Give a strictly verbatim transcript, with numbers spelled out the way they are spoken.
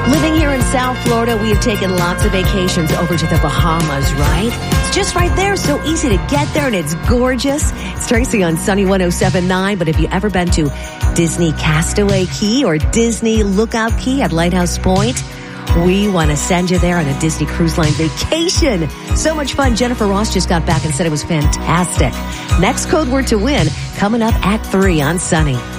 Living here in South Florida, we have taken lots of vacations over to the Bahamas, right? It's just right there, so easy to get there, and it's gorgeous. It's Tracy on Sunny one oh seven point nine, but have you ever been to Disney Castaway Cay or Disney Lookout Cay at Lighthouse Point? We want to send you there on a Disney Cruise Line vacation. So much fun. Jennifer Ross just got back and said it was fantastic. Next code word to win coming up at three on Sunny.